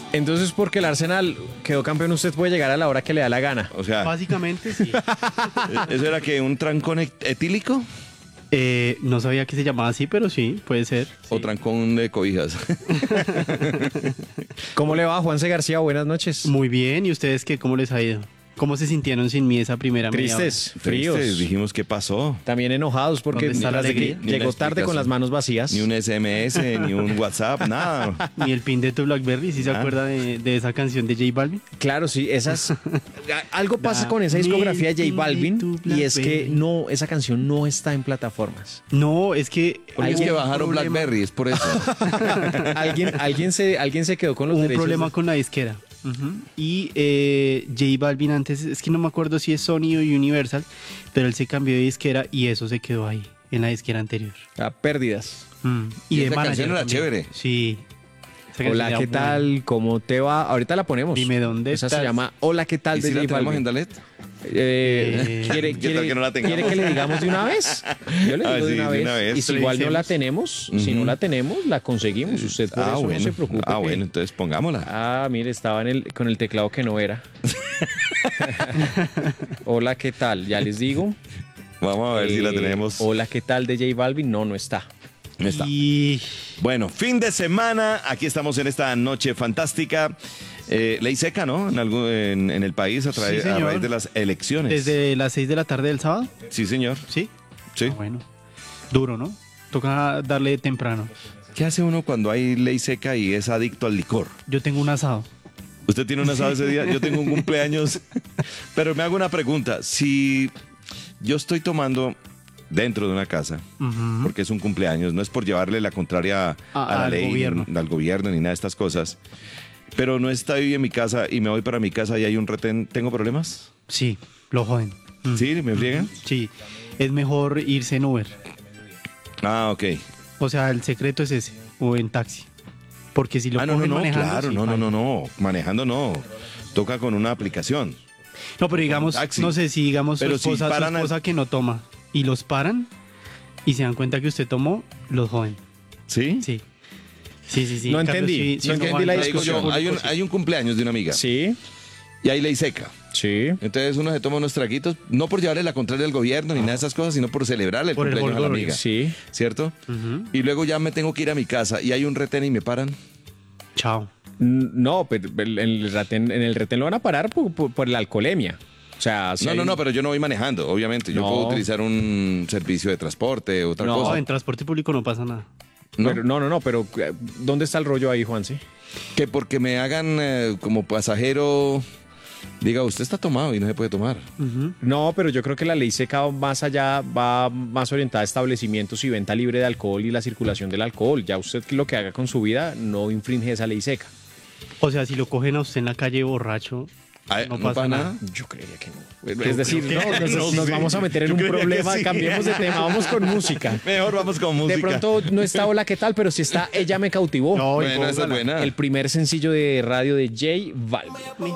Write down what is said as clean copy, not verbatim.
Entonces, porque el Arsenal quedó campeón, usted puede llegar a la hora que le da la gana. O sea, Básicamente sí. ¿eso era que un trancón etílico No sabía que se llamaba así, pero sí, puede ser. o trancón de cobijas? ¿Cómo le va, Juanse García? Buenas noches. Muy bien, ¿y ustedes qué? ¿Cómo les ha ido? ¿Cómo se sintieron sin mí esa primera media hora? Tristes, fríos. Tristes, dijimos, ¿qué pasó? También enojados porque ¿Dónde está la tras de que alegría? Ni una llegó tarde con explicación. las manos vacías. Ni un SMS, ni un WhatsApp, nada. Ni el pin de tu Blackberry, ¿sí se Ah. acuerda de esa canción de J Balvin? Claro, sí, esas. Algo pasa Da con esa discografía de J mi Balvin tu y es que Blackberry. no, esa canción no está en plataformas. No, es que... Porque es hubo que un bajaron problema- BlackBerry, es por eso. Alguien se quedó con los Hubo un derechos. problema con la disquera. Ujú. Y J Balvin antes, es que no me acuerdo si es Sony o Universal, pero él se cambió de disquera y eso se quedó ahí, en la disquera anterior. Pérdidas. Y de esa manager canción era también. chévere. Sí. Esa canción Hola, era ¿qué buena. tal? ¿Cómo te va? Ahorita la ponemos. Dime dónde Esa se estás. llama Hola, ¿qué tal? ¿Y De si la J tenemos en Balvin. Dalet? ¿Quiere, ¿Qué tal que no la tengamos? ¿Quiere que le digamos de una vez? Yo le A ver, digo de sí, una de vez. una vez. Y si igual no la Revisemos. tenemos, si no la tenemos, la conseguimos. Usted por eso bueno. no se preocupe. que- Bueno, entonces pongámosla. Mire, estaba con el teclado que no era. Hola, ¿qué tal? Ya les digo. Vamos a ver si la Eh, tenemos. Hola, ¿qué tal? De J Balvin. No está. No está. Y Bueno, fin de semana. Aquí estamos en esta noche fantástica. Ley seca, ¿no? En el país a Sí, raíz señor. de las elecciones. desde las 6 de la tarde del sábado, Sí, señor. ¿sí? Sí. Ah, bueno. Duro, ¿no? Toca darle temprano. ¿Qué hace uno cuando hay ley seca y es adicto al licor? Yo tengo un asado. ¿Usted tiene un asado ese día? Yo tengo un cumpleaños. Pero me hago una pregunta. Si yo estoy tomando dentro de una casa, Ujú. porque es un cumpleaños, no es por llevarle la contraria a la Al ley, gobierno. ni al gobierno, ni nada de estas cosas, pero no estoy en mi casa y me voy para mi casa y hay un retén, ¿tengo problemas? Sí, lo joden. ¿Sí? ¿Me friegan? Sí, es mejor irse en Uber. Ah, ok. O sea, el secreto es ese, o en taxi. Porque si lo No, cogen manejando, claro, sí, no, paila. manejando no, toca con una aplicación. No, pero digamos, taxi. no sé si digamos Pero su si esposa, paran al- que no toma y los paran y se dan cuenta que usted tomó, los joden. ¿Sí? Sí. Sí. No En cambio, entendí, si no uno entendí va en la Le taxi digo yo, discusión. público, sí. hay un cumpleaños de una amiga Sí, y hay ley seca. sí. Entonces uno se toma unos traguitos, no por llevarle la contraria al gobierno ni nada de esas cosas, sino por celebrarle el Por el cumpleaños a la jolgorio. amiga. Sí. ¿Cierto? Ujú. Y luego ya me tengo que ir a mi casa y hay un retén y me paran. Chao. No, pero en el retén lo van a parar por la alcoholemia. O sea, si hay No, pero yo no voy manejando, obviamente. Yo No. puedo utilizar un servicio de transporte, otra No, No, cosa. en transporte público no pasa nada. ¿No? pero ¿dónde está el rollo ahí, Juanse? Que porque me hagan como pasajero, diga, usted está tomado y no se puede tomar. Ujú. No, pero yo creo que la ley seca va más allá, va más orientada a establecimientos y venta libre de alcohol y la circulación del alcohol. Ya usted lo que haga con su vida no infringe esa ley seca. O sea, si lo cogen a usted en la calle borracho, Ah, no pasa nada. Yo creería que no. Es decir, nos sé. vamos a meter en Yo un creería que problema, sí. cambiemos de tema, vamos con música. Mejor vamos con música. De pronto no está Hola, ¿qué tal? Pero sí está Está Ella me cautivó. No, Bueno, esa es buena. El primer sencillo de radio de J Balvin.